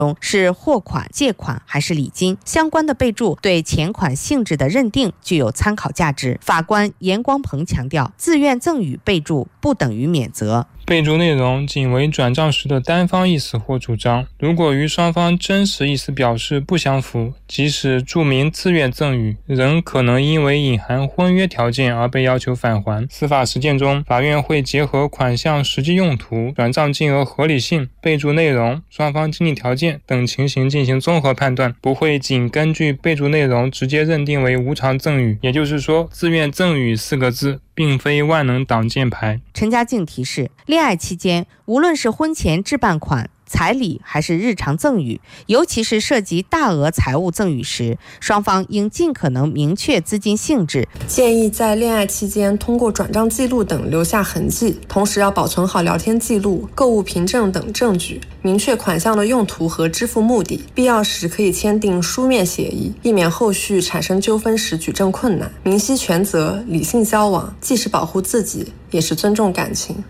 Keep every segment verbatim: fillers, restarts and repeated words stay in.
中是货款、借款还是礼金，相关的备注对钱款性质的认定具有参考价值。法官严光鹏强调，自愿赠与备注不等于免责。 备注内容仅为转账时的单方意思或主张，如果与双方真实意思表示不相符，即使注明自愿赠与，仍可能因为隐含婚约条件而被要求返还。司法实践中，法院会结合款项实际用途、转账金额合理性、备注内容、双方经济条件等情形进行综合判断，不会仅根据备注内容直接认定为无偿赠与。也就是说，自愿赠与四个字并非万能挡箭牌。 陈家静提示，恋爱期间，无论是婚前置办款、彩礼还是日常赠与，尤其是涉及大额财物赠与时，双方应尽可能明确资金性质。 建议在恋爱期间通过转账记录等留下痕迹，同时要保存好聊天记录、购物凭证等证据，明确款项的用途和支付目的，必要时可以签订书面协议，避免后续产生纠纷时举证困难。明晰权责，理性交往，既是保护自己，也是尊重感情。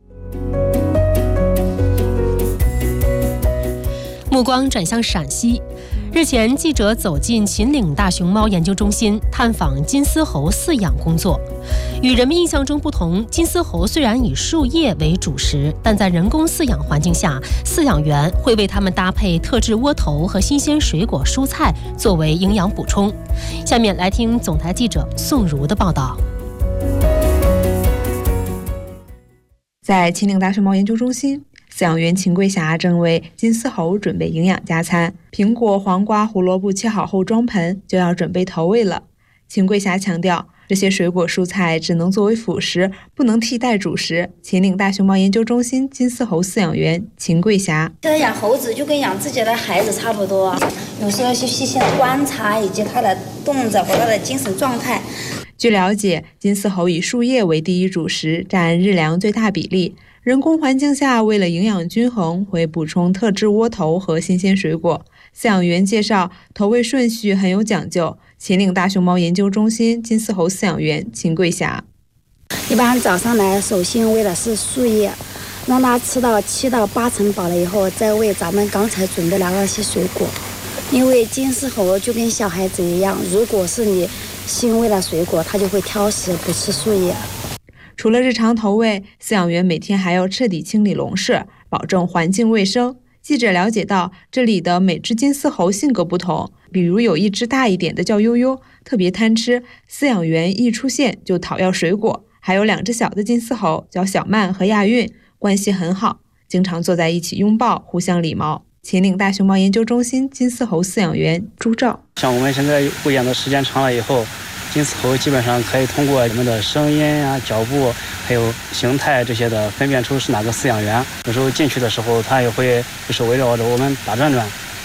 目光转向陕西，日前记者走进秦岭大熊猫研究中心，探访金丝猴饲养工作。与人们印象中不同，金丝猴虽然以树叶为主食，但在人工饲养环境下，饲养员会为它们搭配特制窝头和新鲜水果蔬菜作为营养补充。下面来听总台记者宋如的报道。 在秦岭大熊猫研究中心，饲养员秦桂霞正为金丝猴准备营养加餐，苹果、黄瓜、胡萝卜切好后装盆，就要准备投喂了。秦桂霞强调，这些水果蔬菜只能作为辅食，不能替代主食。秦岭大熊猫研究中心金丝猴饲养员秦桂霞： 现在养猴子就跟养自己的孩子差不多，有时候要去细心的观察以及它的动作和它的精神状态。 据了解，金丝猴以树叶为第一主食，占日粮最大比例。人工环境下，为了营养均衡，会补充特制窝头和新鲜水果。饲养员介绍，投喂顺序很有讲究。秦岭大熊猫研究中心金丝猴饲养员秦桂霞： 一般早上来，首先喂的是树叶，让它吃到七到八成饱了以后，再喂咱们刚才准备的那些水果。因为金丝猴就跟小孩子一样，如果是你新喂了水果，它就会挑食，不吃树叶。 除了日常投喂，饲养员每天还要彻底清理笼室，保证环境卫生。记者了解到，这里的每只金丝猴性格不同，比如有一只大一点的叫悠悠，特别贪吃，饲养员一出现就讨要水果；还有两只小的金丝猴，叫小曼和亚运，关系很好，经常坐在一起拥抱，互相礼貌。秦岭大熊猫研究中心金丝猴饲养员朱照： 像我们现在喂养的时间长了以后，金丝猴基本上可以通过我们的声音啊、脚步还有形态这些的分辨出是哪个饲养员。有时候进去的时候，它也会就是围绕着我们打转转。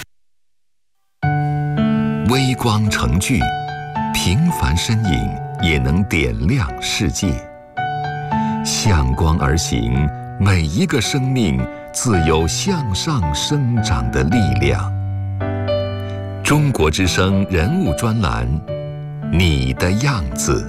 微光成炬，平凡身影也能点亮世界。向光而行，每一个生命自有向上生长的力量。中国之声人物专栏，你的样子。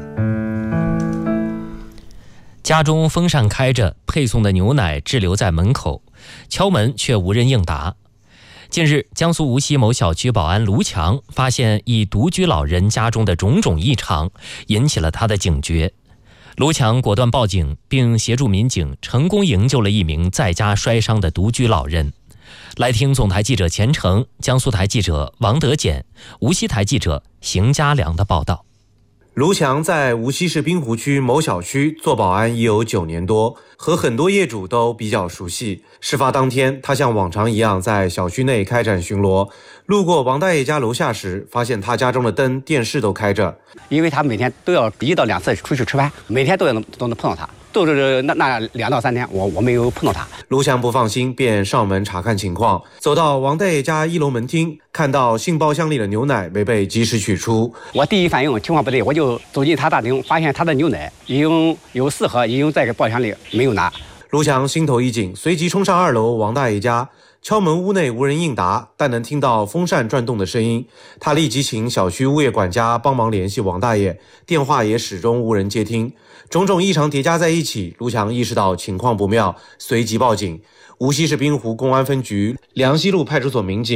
家中风扇开着，配送的牛奶滞留在门口，敲门却无人应答。近日，江苏无锡某小区保安卢强发现一独居老人家中的种种异常，引起了他的警觉。卢强果断报警，并协助民警成功营救了一名在家摔伤的独居老人。来听总台记者钱成、江苏台记者王德简、无锡台记者邢家良的报道。 卢强在无锡市滨湖区某小区做保安已有九年多，和很多业主都比较熟悉。事发当天，他像往常一样在小区内开展巡逻，路过王大爷家楼下时，发现他家中的灯、电视都开着。 因为他每天都要一到两次出去吃饭，每天都能都能碰到他，都是那那两到三天，我我没有碰到他。 卢强不放心，便上门查看情况。走到王大爷家一楼门厅，看到信包箱里的牛奶没被及时取出。 我第一反应情况不对，我就走进他大厅，发现他的牛奶已经有四盒已经在包厢里没有拿。 卢强心头一紧，随即冲上二楼王大爷家，敲门，屋内无人应答，但能听到风扇转动的声音。他立即请小区物业管家帮忙联系王大爷，电话也始终无人接听。种种异常叠加在一起，卢强意识到情况不妙，随即报警。 无锡市滨湖公安分局梁溪路派出所民警